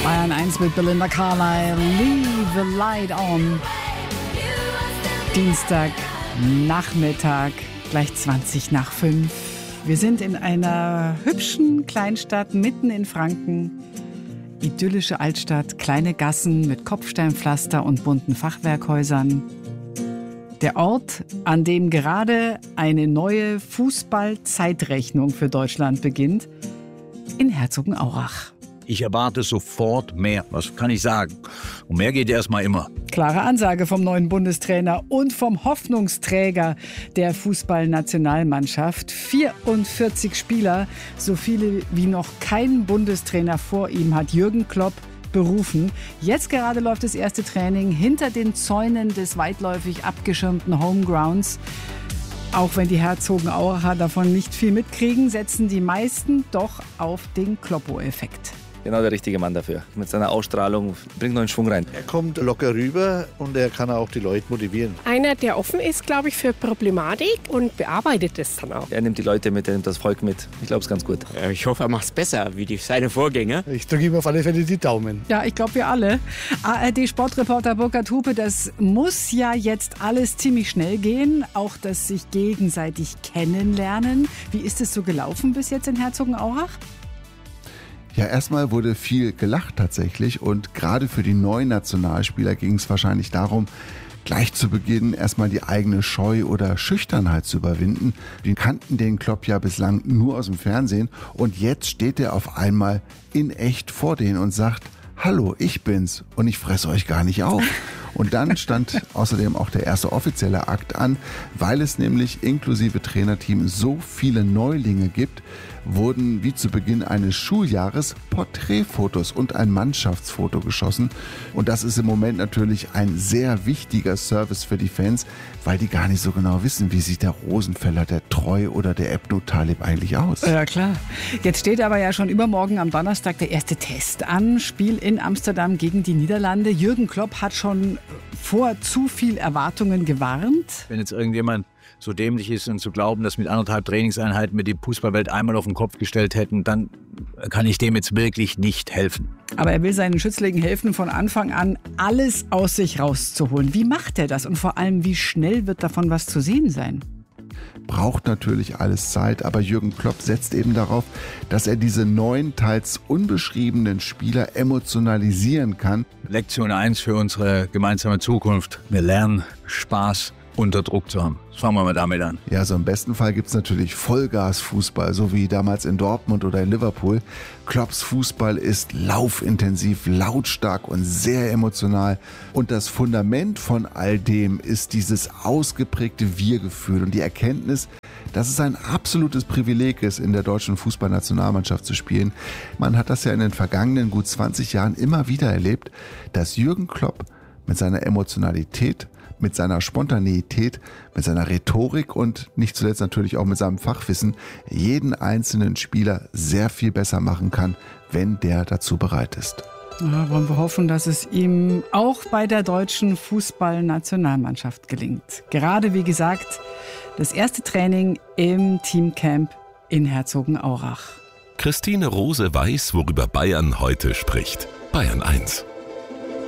Bayern 1 mit Belinda Carlisle, Leave the Light On. Dienstag, Nachmittag, gleich 20 nach 5. Wir sind in einer hübschen Kleinstadt mitten in Franken. Idyllische Altstadt, kleine Gassen mit Kopfsteinpflaster und bunten Fachwerkhäusern. Der Ort, an dem gerade eine neue Fußball-Zeitrechnung für Deutschland beginnt, in Herzogenaurach. Ich erwarte sofort mehr. Was kann ich sagen? Und mehr geht erstmal immer. Klare Ansage vom neuen Bundestrainer und vom Hoffnungsträger der Fußballnationalmannschaft. 44 Spieler, so viele wie noch kein Bundestrainer vor ihm, hat Jürgen Klopp berufen. Jetzt gerade läuft das erste Training hinter den Zäunen des weitläufig abgeschirmten Homegrounds. Auch wenn die Herzogenauracher davon nicht viel mitkriegen, setzen die meisten doch auf den Kloppo-Effekt. Genau der richtige Mann dafür. Mit seiner Ausstrahlung bringt neuen Schwung rein. Er kommt locker rüber und er kann auch die Leute motivieren. Einer, der offen ist, glaube ich, für Problematik und bearbeitet es dann auch. Er nimmt die Leute mit, er nimmt das Volk mit. Ich glaube, es ist ganz gut. Ich hoffe, er macht es besser wie seine Vorgänger. Ich drücke ihm auf alle Fälle die Daumen. Ja, ich glaube, wir alle. ARD-Sportreporter Burkhard Hupe, das muss ja jetzt alles ziemlich schnell gehen. Auch das sich gegenseitig kennenlernen. Wie ist es so gelaufen bis jetzt in Herzogenaurach? Ja, erstmal wurde viel gelacht tatsächlich und gerade für die neuen Nationalspieler ging es wahrscheinlich darum, gleich zu Beginn erstmal die eigene Scheu oder Schüchternheit zu überwinden. Die kannten den Klopp ja bislang nur aus dem Fernsehen und jetzt steht er auf einmal in echt vor denen und sagt: Hallo, ich bin's und ich fresse euch gar nicht auf. Und dann stand außerdem auch der erste offizielle Akt an, weil es nämlich inklusive Trainerteam so viele Neulinge gibt, wurden wie zu Beginn eines Schuljahres Porträtfotos und ein Mannschaftsfoto geschossen. Und das ist im Moment natürlich ein sehr wichtiger Service für die Fans, weil die gar nicht so genau wissen, wie sieht der Rosenfeller, der Treu oder der Ebnu Talib eigentlich aus. Ja, klar. Jetzt steht aber ja schon übermorgen am Donnerstag der erste Test an. Spiel in Amsterdam gegen die Niederlande. Jürgen Klopp hat schon vor zu viel Erwartungen gewarnt. Wenn jetzt irgendjemand so dämlich ist und zu glauben, dass mit 1,5 Trainingseinheiten wir die Fußballwelt einmal auf den Kopf gestellt hätten, dann kann ich dem jetzt wirklich nicht helfen. Aber er will seinen Schützlingen helfen, von Anfang an alles aus sich rauszuholen. Wie macht er das und vor allem, wie schnell wird davon was zu sehen sein? Braucht natürlich alles Zeit, aber Jürgen Klopp setzt eben darauf, dass er diese neuen, teils unbeschriebenen Spieler emotionalisieren kann. Lektion 1 für unsere gemeinsame Zukunft. Wir lernen, Spaß unter Druck zu haben. Fangen wir mal damit an. Ja, so im besten Fall gibt es natürlich Vollgas-Fußball, so wie damals in Dortmund oder in Liverpool. Klopps Fußball ist laufintensiv, lautstark und sehr emotional. Und das Fundament von all dem ist dieses ausgeprägte Wir-Gefühl und die Erkenntnis, dass es ein absolutes Privileg ist, in der deutschen Fußballnationalmannschaft zu spielen. Man hat das ja in den vergangenen gut 20 Jahren immer wieder erlebt, dass Jürgen Klopp mit seiner Emotionalität, mit seiner Spontaneität, mit seiner Rhetorik und nicht zuletzt natürlich auch mit seinem Fachwissen jeden einzelnen Spieler sehr viel besser machen kann, wenn der dazu bereit ist. Ja, wollen wir hoffen, dass es ihm auch bei der deutschen Fußballnationalmannschaft gelingt. Gerade, wie gesagt, das erste Training im Teamcamp in Herzogenaurach. Christine Rose weiß, worüber Bayern heute spricht. Bayern 1.